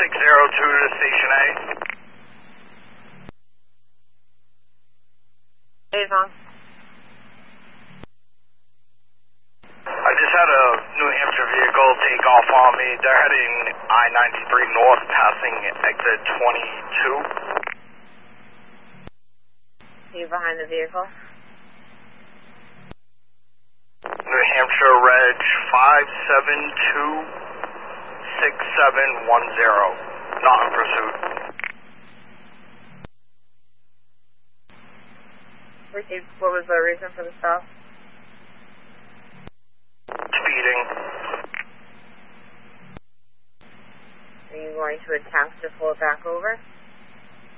to Station A. Avon. I just had a New Hampshire vehicle take off on me. They're heading I-93 north, passing exit 22. Are you behind the vehicle? New Hampshire Reg 5726710. Not in pursuit. What was the reason for the stop? Speeding. Are you going to attempt to pull it back over?